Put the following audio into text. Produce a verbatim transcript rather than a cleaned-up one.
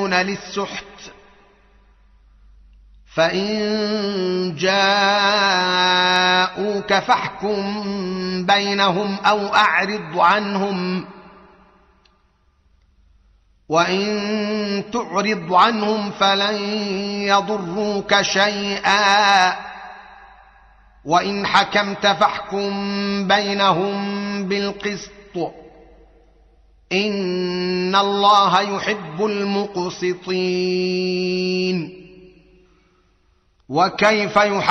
يدعون للسحت فإن جاءوك فاحكم بينهم أو أعرض عنهم وإن تعرض عنهم فلن يضروك شيئا وإن حكمت فاحكم بينهم بالقسط إن الله يحب المقسطين. وكيف يحكم